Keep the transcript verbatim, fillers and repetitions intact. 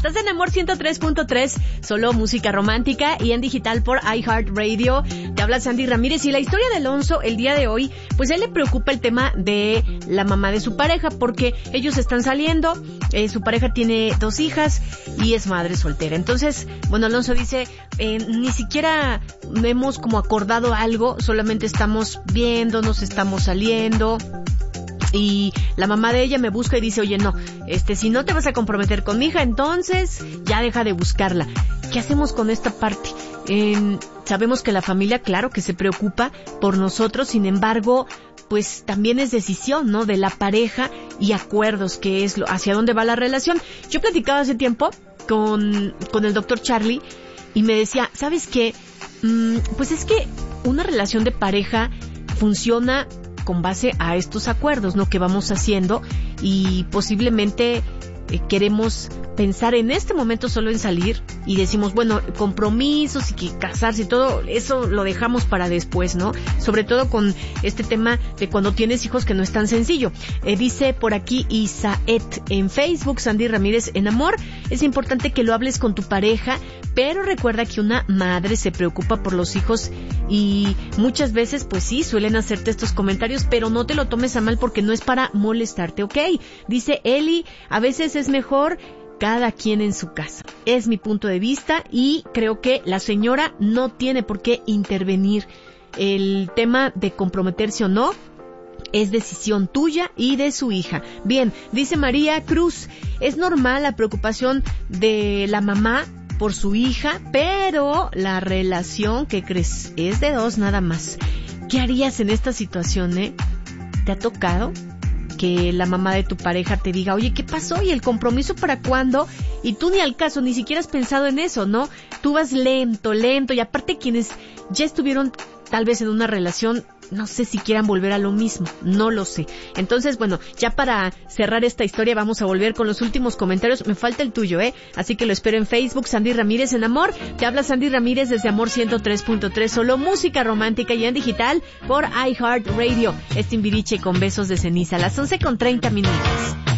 Estás en Amor ciento tres punto tres, solo música romántica y en digital por iHeartRadio. Te habla Sandy Ramírez y la historia de Alonso el día de hoy, pues a él le preocupa el tema de la mamá de su pareja porque ellos están saliendo, eh, su pareja tiene dos hijas y es madre soltera. Entonces, bueno, Alonso dice, eh, ni siquiera hemos como acordado algo, solamente estamos viéndonos, estamos saliendo. Y la mamá de ella me busca y dice, oye, no, este, si no te vas a comprometer con mi hija, entonces ya deja de buscarla. ¿Qué hacemos con esta parte? Eh, sabemos que la familia, claro, que se preocupa por nosotros, sin embargo, pues también es decisión, ¿no? De la pareja y acuerdos, que es lo, hacia dónde va la relación. Yo platicaba hace tiempo con, con el doctor Charlie y me decía, ¿sabes qué? Mm, pues es que una relación de pareja funciona con base a estos acuerdos, ¿no? Que vamos haciendo y posiblemente eh, queremos pensar en este momento solo en salir y decimos, bueno, compromisos y que casarse y todo, eso lo dejamos para después, ¿no? Sobre todo con este tema de cuando tienes hijos que no es tan sencillo. Eh, dice por aquí Isaet en Facebook, Sandy Ramírez en Amor, es importante que lo hables con tu pareja, pero recuerda que una madre se preocupa por los hijos y muchas veces, pues sí, suelen hacerte estos comentarios, pero no te lo tomes a mal porque no es para molestarte, ¿ok? Dice Eli, a veces es mejor cada quien en su casa. Es mi punto de vista y creo que la señora no tiene por qué intervenir. El tema de comprometerse o no es decisión tuya y de su hija. Bien, dice María Cruz, es normal la preocupación de la mamá por su hija, pero la relación, ¿qué crees? Es de dos nada más. ¿Qué harías en esta situación, eh? ¿Te ha tocado que la mamá de tu pareja te diga, oye, ¿qué pasó? ¿Y el compromiso para cuándo? Y tú ni al caso, ni siquiera has pensado en eso, ¿no? Tú vas lento, lento, y aparte quienes ya estuvieron tal vez en una relación, no sé si quieran volver a lo mismo, no lo sé. Entonces, bueno, ya para cerrar esta historia vamos a volver con los últimos comentarios. Me falta el tuyo, ¿eh? Así que lo espero en Facebook, Sandy Ramírez en Amor. Te habla Sandy Ramírez desde Amor ciento tres punto tres, solo música romántica y en digital por iHeartRadio. Este Timbiriche con besos de ceniza a las once con treinta minutos.